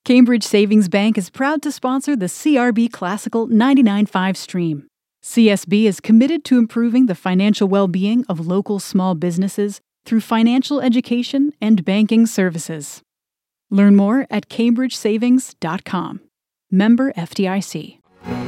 Cambridge Savings Bank is proud to sponsor the CRB Classical 99.5 stream. CSB is committed to improving the financial well-being of local small businesses through financial education and banking services. Learn more at cambridgesavings.com. Member FDIC.